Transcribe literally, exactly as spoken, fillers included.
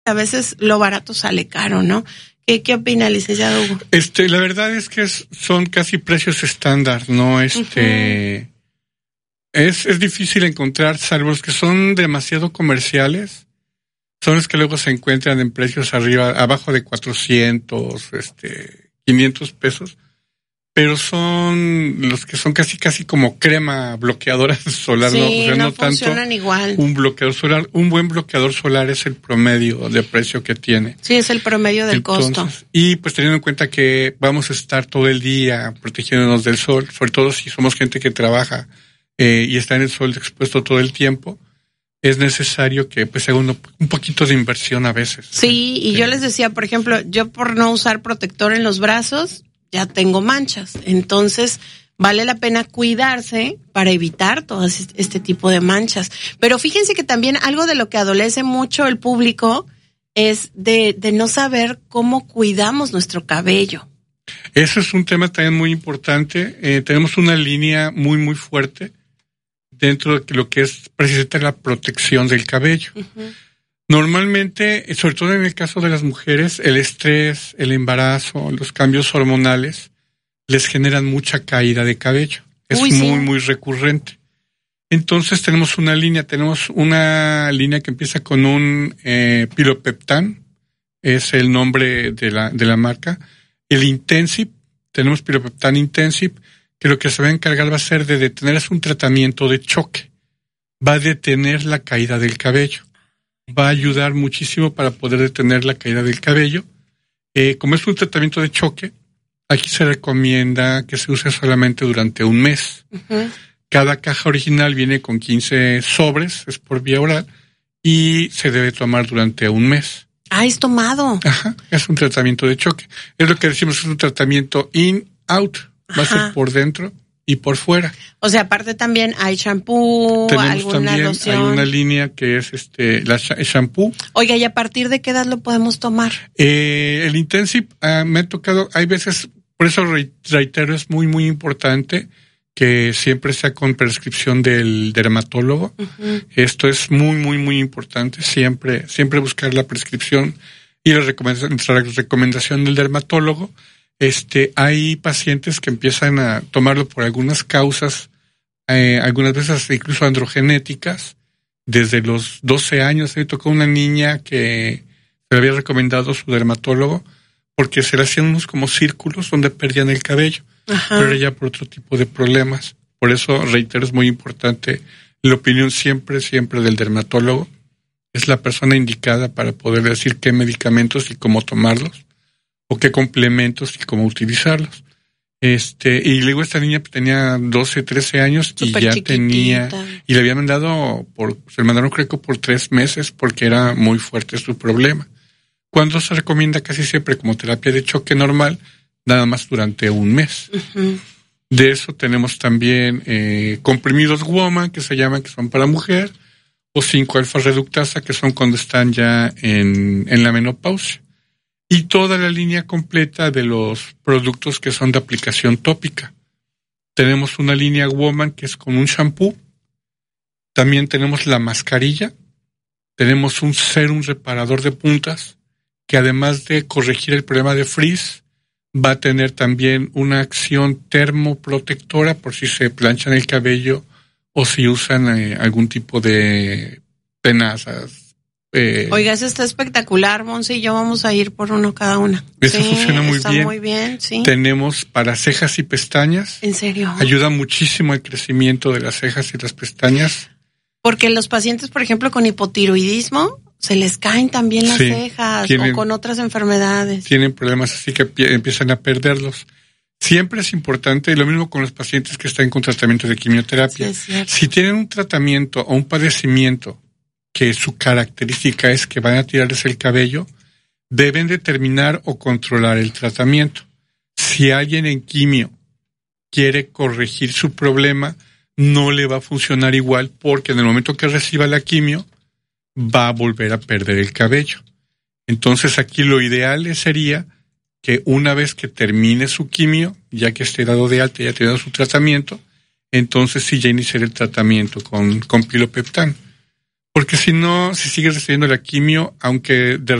a veces lo barato sale caro, ¿no? ¿Qué, qué opina, licenciado Hugo? Este, la verdad es que es, son casi precios estándar, ¿no? Este, uh-huh. es, es difícil encontrar, salvo los que son demasiado comerciales, son los que luego se encuentran en precios arriba, abajo de cuatrocientos, este, quinientos pesos. Pero son los que son casi casi como crema bloqueadora solar, sí, no, o sea, no, no funcionan tanto igual. Un bloqueador solar, un buen bloqueador solar es el promedio de precio que tiene. Sí, es el promedio del Entonces, costo. Y pues teniendo en cuenta que vamos a estar todo el día protegiéndonos del sol, sobre todo si somos gente que trabaja eh, y está en el sol expuesto todo el tiempo, es necesario que pues haga uno, un poquito de inversión a veces. Sí, y sí. Yo les decía, por ejemplo, yo por no usar protector en los brazos, ya tengo manchas. Entonces, vale la pena cuidarse para evitar todo este tipo de manchas. Pero fíjense que también algo de lo que adolece mucho el público es de, de no saber cómo cuidamos nuestro cabello. Eso es un tema también muy importante. Eh, tenemos una línea muy, muy fuerte dentro de lo que es precisamente la protección del cabello. Uh-huh. Normalmente, sobre todo en el caso de las mujeres, el estrés, el embarazo, los cambios hormonales les generan mucha caída de cabello. Es Uy, muy, sí. muy recurrente. Entonces tenemos una línea, tenemos una línea que empieza con un eh, Pilopeptan, es el nombre de la, de la marca. El Intensive, tenemos Pilopeptan Intensive, que lo que se va a encargar va a ser de detener, es un tratamiento de choque. Va a detener la caída del cabello. Va a ayudar muchísimo para poder detener la caída del cabello. Eh, como es un tratamiento de choque, aquí se recomienda que se use solamente durante un mes. Uh-huh. Cada caja original viene con quince sobres, es por vía oral, y se debe tomar durante un mes. Ah, es tomado. Ajá, es un tratamiento de choque. Es lo que decimos, es un tratamiento in-out. Va a ser por dentro y por fuera. O sea, aparte también hay shampoo, Tenemos alguna también, loción. hay una línea que es este la el shampoo. Oiga, ¿y a partir de qué edad lo podemos tomar? Eh, el Intensive uh, me ha tocado, hay veces, por eso reitero, es muy, muy importante que siempre sea con prescripción del dermatólogo. Uh-huh. Esto es muy, muy, muy importante. Siempre, siempre buscar la prescripción y la recomendación, la recomendación del dermatólogo. Este, hay pacientes que empiezan a tomarlo por algunas causas, eh, algunas veces incluso androgenéticas, desde los doce años. Me tocó una niña que se le había recomendado su dermatólogo porque se le hacían unos como círculos donde perdían el cabello. Ajá. Pero era ya por otro tipo de problemas. Por eso, reitero, es muy importante la opinión siempre, siempre del dermatólogo. Es la persona indicada para poder decir qué medicamentos y cómo tomarlos, o qué complementos y cómo utilizarlos. Este, y luego esta niña tenía doce, trece años y Super ya chiquitita. tenía, y le habían mandado por, se le mandaron creo que por tres meses porque era muy fuerte su problema. Cuando se recomienda casi siempre como terapia de choque normal, nada más durante un mes. Uh-huh. De eso tenemos también eh, comprimidos Woman, que se llaman, que son para mujer, o cinco alfa reductasa, que son cuando están ya en, en la menopausia. Y toda la línea completa de los productos que son de aplicación tópica. Tenemos una línea Woman que es con un shampoo. También tenemos la mascarilla. Tenemos un serum reparador de puntas que además de corregir el problema de frizz, va a tener también una acción termoprotectora por si se planchan el cabello o si usan eh, algún tipo de tenazas. Eh, Oiga, eso está espectacular, Monse y yo vamos a ir por uno cada una. Eso sí, funciona muy está bien. muy bien, sí. Tenemos para cejas y pestañas. ¿En serio? Ayuda muchísimo al crecimiento de las cejas y las pestañas. Porque los pacientes, por ejemplo, con hipotiroidismo, se les caen también las sí, cejas tienen, o con otras enfermedades. Tienen problemas así que p- empiezan a perderlos. Siempre es importante, y lo mismo con los pacientes que están con tratamiento de quimioterapia. Sí, si tienen un tratamiento o un padecimiento que su característica es que van a tirarles el cabello, deben determinar o controlar el tratamiento. Si alguien en quimio quiere corregir su problema, no le va a funcionar igual porque en el momento que reciba la quimio, va a volver a perder el cabello. Entonces aquí lo ideal sería que una vez que termine su quimio, ya que esté dado de alta y ya tenga su tratamiento, entonces sí ya iniciar el tratamiento con, con Pilopeptan. Porque si no, si sigue recibiendo la quimio, aunque de